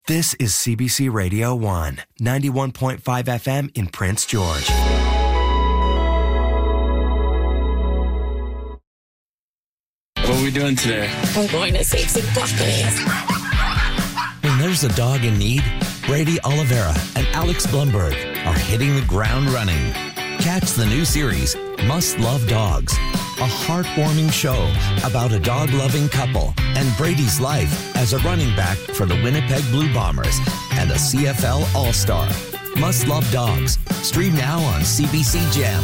This is CBC Radio 1, 91.5 FM in Prince George. What are we doing today? I'm going to save some puppies. When there's a dog in need, Brady Oliveira and Alex Blumberg are hitting the ground running. Catch the new series, Must Love Dogs, a heartwarming show about a dog-loving couple and Brady's life as a running back for the Winnipeg Blue Bombers and a CFL All-Star. Must Love Dogs. Stream now on CBC Gem.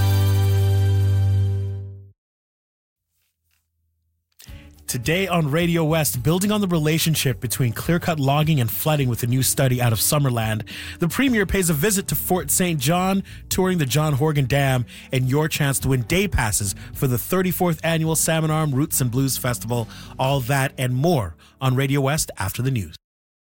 Today on Radio West, building on the relationship between clear-cut logging and flooding with a new study out of Summerland, the Premier pays a visit to Fort St. John, touring the John Horgan Dam, and your chance to win day passes for the 34th Annual Salmon Arm Roots and Blues Festival. All that and more on Radio West after the news.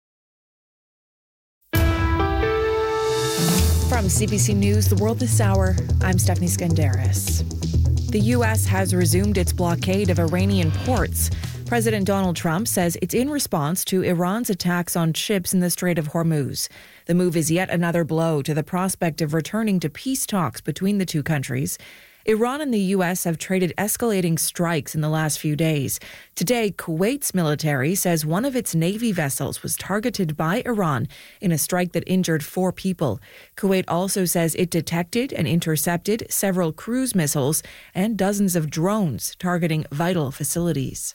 From CBC News, The World This Hour, I'm Stephanie Skandaris. The U.S. has resumed its blockade of Iranian ports. President Donald Trump says it's in response to Iran's attacks on ships in the Strait of Hormuz. The move is yet another blow to the prospect of returning to peace talks between the two countries. Iran and the U.S. have traded escalating strikes in the last few days. Today, Kuwait's military says one of its Navy vessels was targeted by Iran in a strike that injured 4 people. Kuwait also says it detected and intercepted several cruise missiles and dozens of drones targeting vital facilities.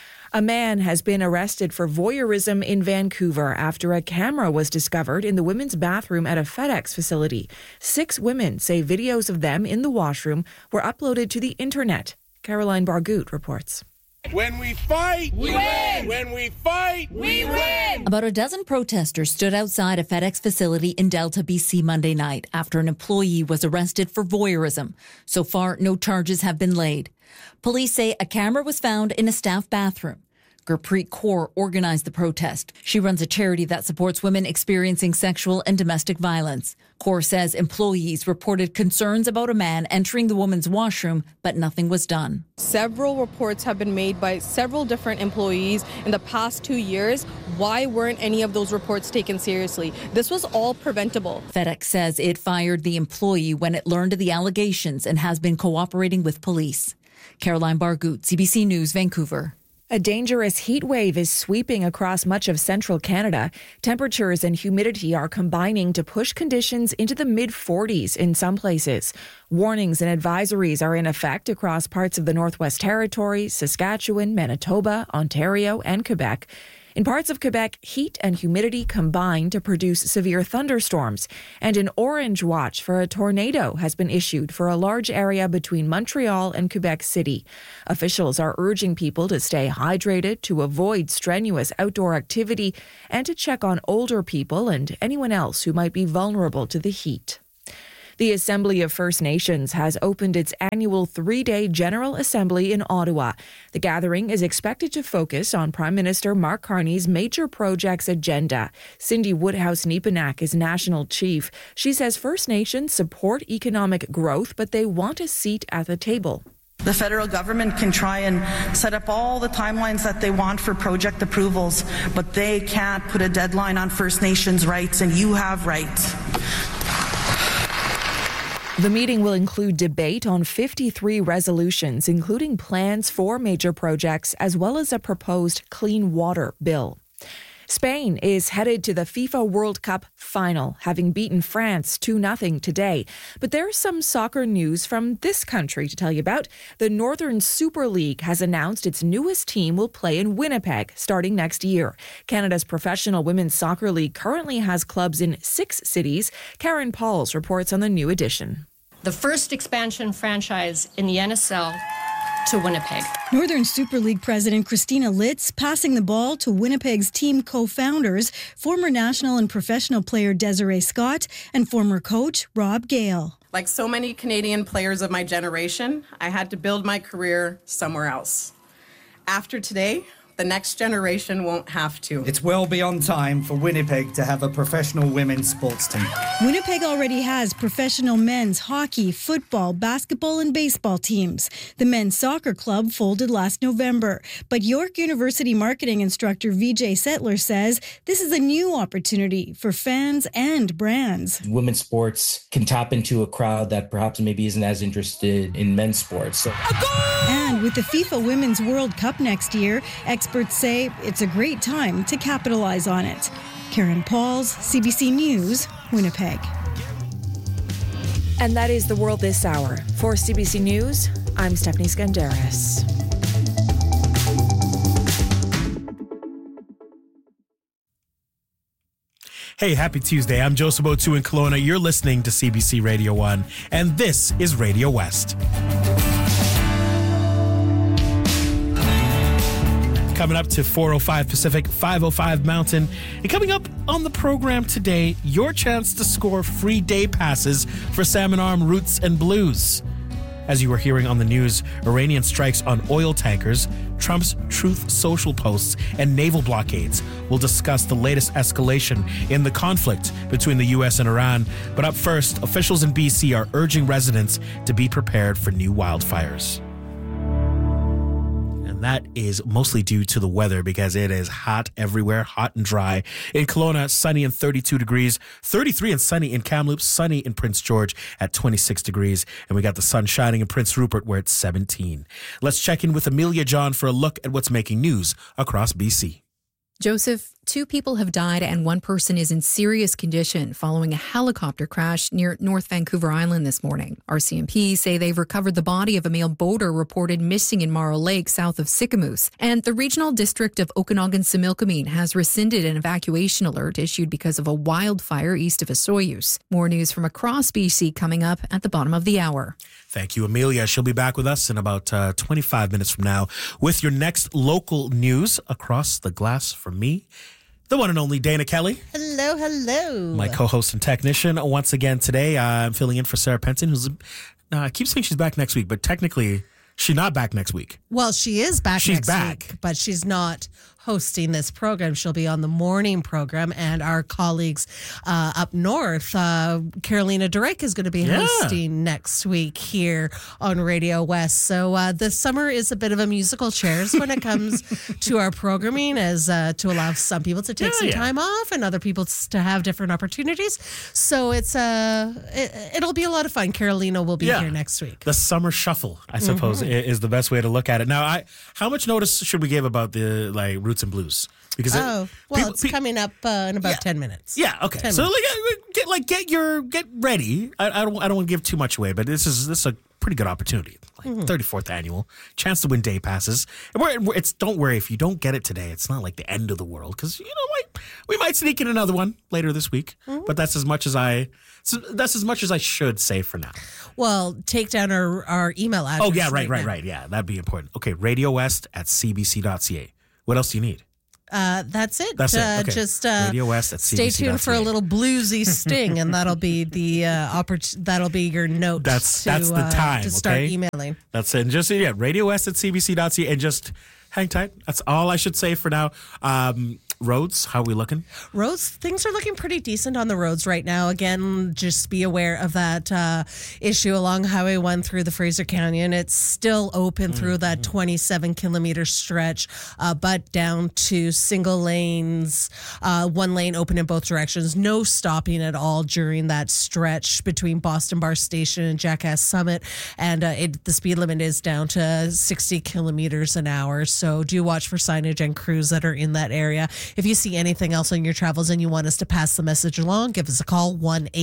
A man has been arrested for voyeurism in Vancouver after a camera was discovered in the women's bathroom at a FedEx facility. 6 women say videos of them in the washroom were uploaded to the internet. Caroline Bargout reports. When we fight, we win! When we fight, we win! About a dozen protesters stood outside a FedEx facility in Delta, BC Monday night after an employee was arrested for voyeurism. So far, no charges have been laid. Police say a camera was found in a staff bathroom. Gurpreet Kaur organized the protest. She runs a charity that supports women experiencing sexual and domestic violence. Kaur says employees reported concerns about a man entering the woman's washroom, but nothing was done. Several reports have been made by several different employees in the past 2 years. Why weren't any of those reports taken seriously? This was all preventable. FedEx says it fired the employee when it learned of the allegations and has been cooperating with police. Caroline Bargout, CBC News, Vancouver. A dangerous heat wave is sweeping across much of central Canada. Temperatures and humidity are combining to push conditions into the mid-40s in some places. Warnings and advisories are in effect across parts of the Northwest Territories, Saskatchewan, Manitoba, Ontario, and Quebec. In parts of Quebec, heat and humidity combine to produce severe thunderstorms, and an orange watch for a tornado has been issued for a large area between Montreal and Quebec City. Officials are urging people to stay hydrated, to avoid strenuous outdoor activity, and to check on older people and anyone else who might be vulnerable to the heat. The Assembly of First Nations has opened its annual 3-day General Assembly in Ottawa. The gathering is expected to focus on Prime Minister Mark Carney's major projects agenda. Cindy Woodhouse-Nepanak is National Chief. She says First Nations support economic growth, but they want a seat at the table. The federal government can try and set up all the timelines that they want for project approvals, but they can't put a deadline on First Nations rights, and you have rights. The meeting will include debate on 53 resolutions, including plans for major projects, as well as a proposed clean water bill. Spain is headed to the FIFA World Cup final, having beaten France 2-0 today. But there's some soccer news from this country to tell you about. The Northern Super League has announced its newest team will play in Winnipeg starting next year. Canada's professional women's soccer league currently has clubs in 6 cities. Karen Pauls reports on the new edition. The first expansion franchise in the NSL to Winnipeg. Northern Super League President Christina Litz passing the ball to Winnipeg's team co-founders, former national and professional player Desiree Scott and former coach Rob Gale. Like so many Canadian players of my generation, I had to build my career somewhere else. After today, the next generation won't have to. It's well beyond time for Winnipeg to have a professional women's sports team. Winnipeg already has professional men's hockey, football, basketball, and baseball teams. The men's soccer club folded last November, but York University marketing instructor Vijay Settler says this is a new opportunity for fans and brands. Women's sports can tap into a crowd that perhaps maybe isn't as interested in men's sports. So. And with the FIFA Women's World Cup next year, experts say it's a great time to capitalize on it. Karen Pauls, CBC News, Winnipeg. And that is the world this hour. For CBC News, I'm Stephanie Skandaris. Hey, happy Tuesday. I'm Joseph O'Toole in Kelowna. You're listening to CBC Radio 1, and this is Radio West. Coming up to 4:05 Pacific, 5:05 Mountain. And coming up on the program today, your chance to score free day passes for Salmon Arm Roots and Blues. As you were hearing on the news, Iranian strikes on oil tankers, Trump's Truth Social posts, and naval blockades. We'll discuss the latest escalation in the conflict between the U.S. and Iran. But up first, officials in BC are urging residents to be prepared for new wildfires. That is mostly due to the weather because it is hot everywhere, hot and dry. In Kelowna, sunny and 32 degrees, 33 and sunny in Kamloops, sunny in Prince George at 26 degrees. And we got the sun shining in Prince Rupert where it's 17. Let's check in with Amelia John for a look at what's making news across BC. Joseph, 2 people have died and 1 person is in serious condition following a helicopter crash near North Vancouver Island this morning. RCMP say they've recovered the body of a male boater reported missing in Morrow Lake south of Sicamous. And the Regional District of Okanagan-Similkameen has rescinded an evacuation alert issued because of a wildfire east of Osoyoos. More news from across BC coming up at the bottom of the hour. Thank you, Amelia. She'll be back with us in about 25 minutes from now with your next local news across the glass from me, the one and only Dana Kelly. Hello, hello. My co-host and technician. Once again today, I'm filling in for Sarah Penton, who's, I keep saying she's back next week, but technically she's not back next week. Well, she is back next week, but she's not hosting this program. She'll be on the morning program, and our colleagues up north, Carolina Durek, is going to be hosting next week here on Radio West. So this summer is a bit of a musical chairs when it comes to our programming, as to allow some people to take some time off and other people to have different opportunities. So it'll be a lot of fun. Carolina will be here next week. The summer shuffle, I suppose, is the best way to look at it. Now, how much notice should we give about the Roots and Blues? Because it's coming up in about 10 minutes. Yeah, okay. So get ready. I don't want to give too much away, but this is a pretty good opportunity. 34th annual chance to win day passes. And don't worry if you don't get it today. It's not like the end of the world because we might sneak in another one later this week. But that's as much as I should say for now. Well, take down our email address. Oh yeah, right. Yeah, that'd be important. Okay, radiowest@cbc.ca. What else do you need? That's it. That's it. Okay. Just Radio West at stay tuned for a little bluesy sting, and that'll be the that'll be your note. That's the time to start emailing. That's it. And just Radio West at cbc.ca, and just hang tight. That's all I should say for now. Roads, how are we looking? Roads, things are looking pretty decent on the roads right now. Again, just be aware of that issue along Highway 1 through the Fraser Canyon. It's still open through that 27-kilometer stretch, but down to single lanes, 1 lane open in both directions. No stopping at all during that stretch between Boston Bar Station and Jackass Summit. And the speed limit is down to 60 kilometers an hour. So do watch for signage and crews that are in that area. If you see anything else on your travels and you want us to pass the message along, give us a call,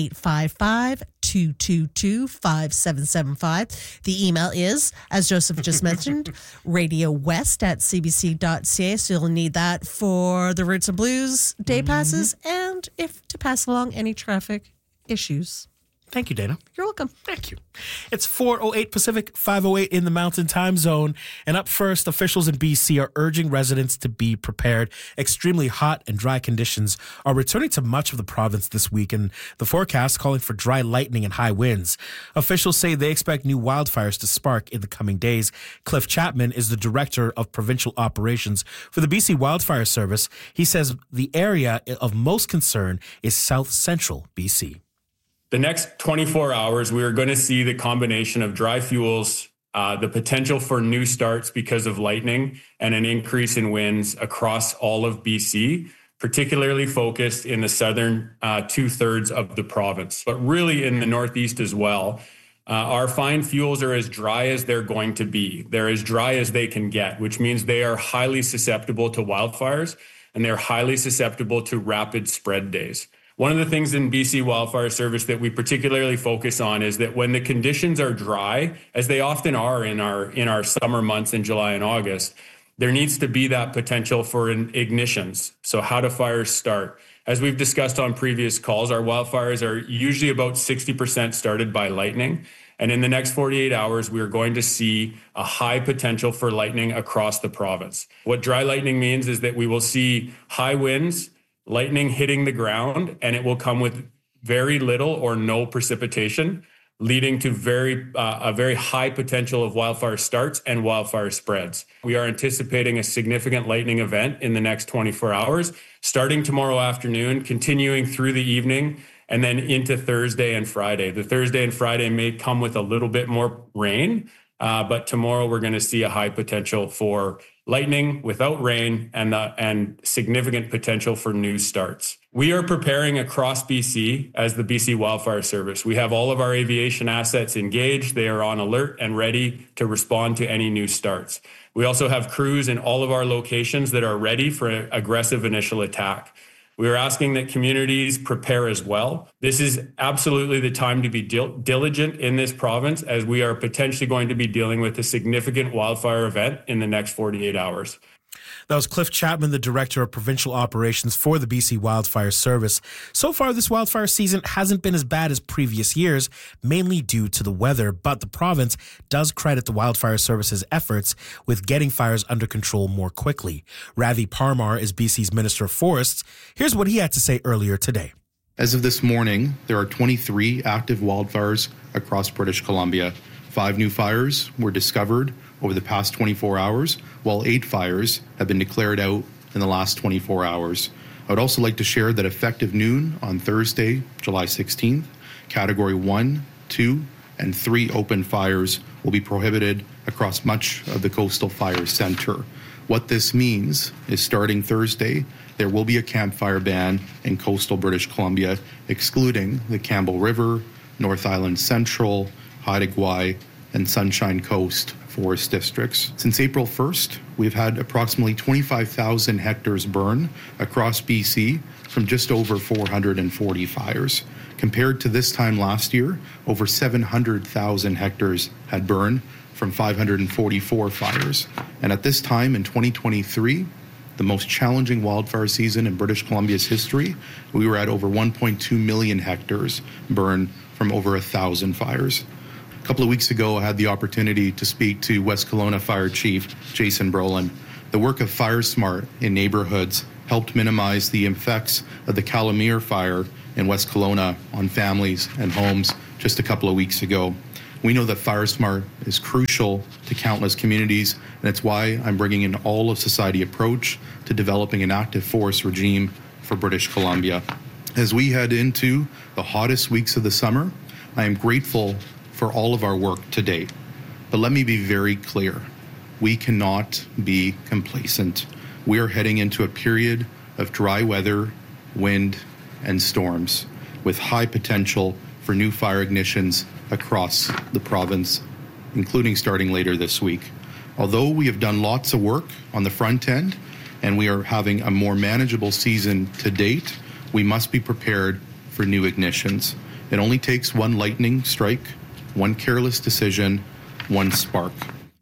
1-855-222-5775. The email is, as Joseph just mentioned, radiowest@cbc.ca. So you'll need that for the Roots and Blues day passes and if to pass along any traffic issues. Thank you, Dana. You're welcome. Thank you. It's 4:08 Pacific, 5:08 in the Mountain Time Zone. And up first, officials in BC are urging residents to be prepared. Extremely hot and dry conditions are returning to much of the province this week, and the forecast calling for dry lightning and high winds. Officials say they expect new wildfires to spark in the coming days. Cliff Chapman is the director of provincial operations for the BC Wildfire Service. He says the area of most concern is south central BC. The next 24 hours, we are going to see the combination of dry fuels, the potential for new starts because of lightning, and an increase in winds across all of BC, particularly focused in the southern 2/3 of the province, but really in the northeast as well. Our fine fuels are as dry as they're going to be. They're as dry as they can get, which means they are highly susceptible to wildfires, and they're highly susceptible to rapid spread days. One of the things in BC Wildfire Service that we particularly focus on is that when the conditions are dry, as they often are in our summer months in July and August, there needs to be that potential for ignitions. So how do fires start? As we've discussed on previous calls, our wildfires are usually about 60% started by lightning. And in the next 48 hours, we are going to see a high potential for lightning across the province. What dry lightning means is that we will see high winds, lightning hitting the ground, and it will come with very little or no precipitation, leading to a very high potential of wildfire starts and wildfire spreads. We are anticipating a significant lightning event in the next 24 hours, starting tomorrow afternoon, continuing through the evening, and then into Thursday and Friday. The Thursday and Friday may come with a little bit more rain, but tomorrow we're going to see a high potential for lightning without rain and significant potential for new starts. We are preparing across BC as the BC Wildfire Service. We have all of our aviation assets engaged. They are on alert and ready to respond to any new starts. We also have crews in all of our locations that are ready for an aggressive initial attack. We are asking that communities prepare as well. This is absolutely the time to be diligent in this province, as we are potentially going to be dealing with a significant wildfire event in the next 48 hours. That was Cliff Chapman, the Director of Provincial Operations for the BC Wildfire Service. So far, this wildfire season hasn't been as bad as previous years, mainly due to the weather, but the province does credit the Wildfire Service's efforts with getting fires under control more quickly. Ravi Parmar is BC's Minister of Forests. Here's what he had to say earlier today. As of this morning, there are 23 active wildfires across British Columbia. 5 new fires were discovered over the past 24 hours, while 8 fires have been declared out in the last 24 hours. I would also like to share that effective noon on Thursday, July 16th, Category 1, 2, and 3 open fires will be prohibited across much of the Coastal Fire Centre. What this means is starting Thursday, there will be a campfire ban in coastal British Columbia, excluding the Campbell River, North Island Central, Haida Gwaii, and Sunshine Coast forest districts. Since April 1st, we've had approximately 25,000 hectares burn across BC from just over 440 fires. Compared to this time last year, over 700,000 hectares had burned from 544 fires. And at this time in 2023, the most challenging wildfire season in British Columbia's history, we were at over 1.2 million hectares burned from over 1,000 fires. A couple of weeks ago, I had the opportunity to speak to West Kelowna Fire Chief Jason Brolin. The work of FireSmart in neighborhoods helped minimize the effects of the Calamere fire in West Kelowna on families and homes just a couple of weeks ago. We know that FireSmart is crucial to countless communities, and it's why I'm bringing an all-of-society approach to developing an active forest regime for British Columbia. As we head into the hottest weeks of the summer, I am grateful for all of our work to date. But let me be very clear. We cannot be complacent. We are heading into a period of dry weather, wind, and storms, with high potential for new fire ignitions across the province, including starting later this week. Although we have done lots of work on the front end and we are having a more manageable season to date, we must be prepared for new ignitions. It only takes one lightning strike, one careless decision, one spark.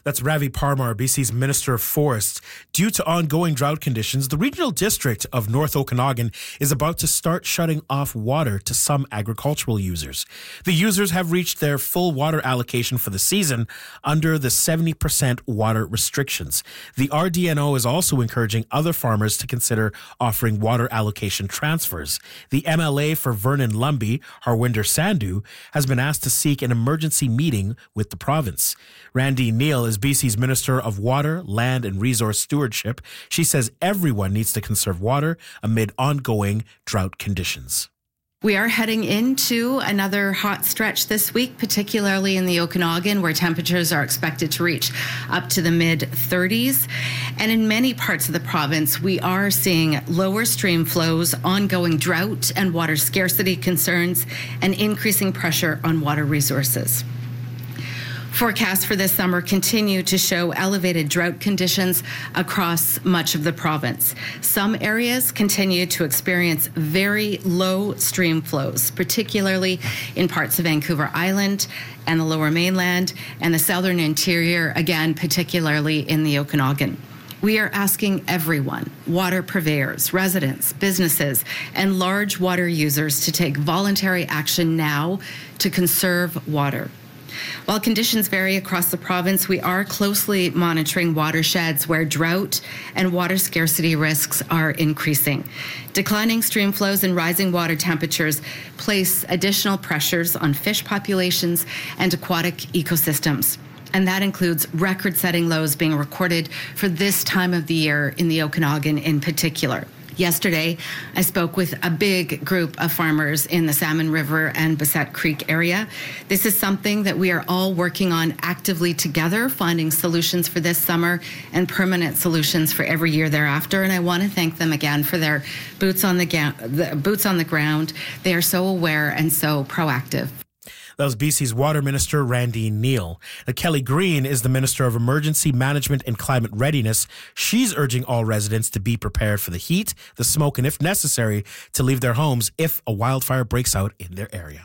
That's Ravi Parmar, BC's Minister of Forests. Due to ongoing drought conditions, the Regional District of North Okanagan is about to start shutting off water to some agricultural users. The users have reached their full water allocation for the season under the 70% water restrictions. The RDNO is also encouraging other farmers to consider offering water allocation transfers. The MLA for Vernon Lumby, Harwinder Sandhu, has been asked to seek an emergency meeting with the province. Randy Neal is BC's Minister of Water, Land and Resource Stewardship. She says everyone needs to conserve water amid ongoing drought conditions. We are heading into another hot stretch this week, particularly in the Okanagan, where temperatures are expected to reach up to the mid-30s. And in many parts of the province, we are seeing lower stream flows, ongoing drought and water scarcity concerns, and increasing pressure on water resources. Forecasts for this summer continue to show elevated drought conditions across much of the province. Some areas continue to experience very low stream flows, particularly in parts of Vancouver Island and the Lower Mainland and the southern interior, again, particularly in the Okanagan. We are asking everyone, water purveyors, residents, businesses, and large water users to take voluntary action now to conserve water. While conditions vary across the province, we are closely monitoring watersheds where drought and water scarcity risks are increasing. Declining stream flows and rising water temperatures place additional pressures on fish populations and aquatic ecosystems. And that includes record-setting lows being recorded for this time of the year in the Okanagan in particular. Yesterday, I spoke with a big group of farmers in the Salmon River and Bassett Creek area. This is something that we are all working on actively together, finding solutions for this summer and permanent solutions for every year thereafter. And I want to thank them again for their boots on the ground. They are so aware and so proactive. That was BC's Water Minister, Randy Neal. Kelly Green is the Minister of Emergency Management and Climate Readiness. She's urging all residents to be prepared for the heat, the smoke, and if necessary, to leave their homes if a wildfire breaks out in their area.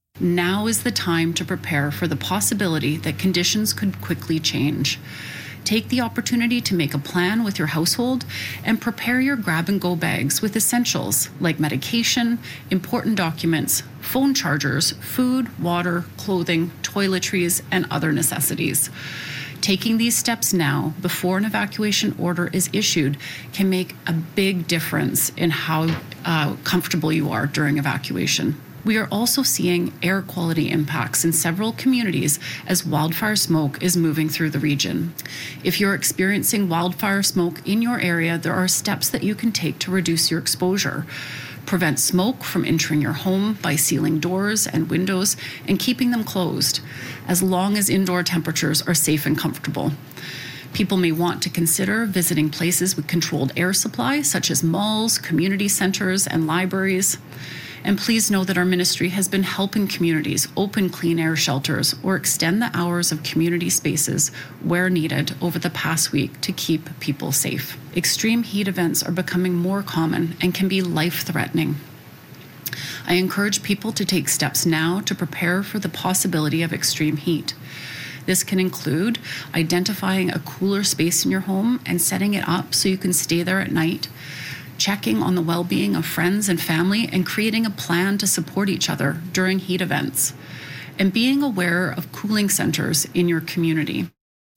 Now is the time to prepare for the possibility that conditions could quickly change. Take the opportunity to make a plan with your household and prepare your grab-and-go bags with essentials like medication, important documents, phone chargers, food, water, clothing, toiletries, and other necessities. Taking these steps now, before an evacuation order is issued, can make a big difference in how comfortable you are during evacuation. We are also seeing air quality impacts in several communities as wildfire smoke is moving through the region. If you're experiencing wildfire smoke in your area, there are steps that you can take to reduce your exposure. Prevent smoke from entering your home by sealing doors and windows and keeping them closed, as long as indoor temperatures are safe and comfortable. People may want to consider visiting places with controlled air supply, such as malls, community centers, and libraries. And please know that our ministry has been helping communities open clean air shelters or extend the hours of community spaces where needed over the past week to keep people safe. Extreme heat events are becoming more common and can be life-threatening. I encourage people to take steps now to prepare for the possibility of extreme heat. This can include identifying a cooler space in your home and setting it up so you can stay there at night, checking on the well-being of friends and family, and creating a plan to support each other during heat events, and being aware of cooling centers in your community.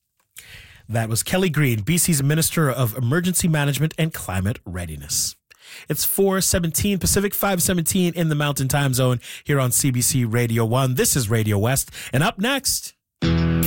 That was Kelly Green, BC's Minister of Emergency Management and Climate Readiness. It's 4:17 Pacific, 5:17 in the Mountain Time Zone here on CBC Radio 1. This is Radio West, and up next...